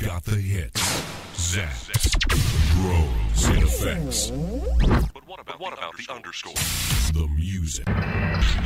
got the hits. Zapped. Grows in effects. But what about the underscore? The music.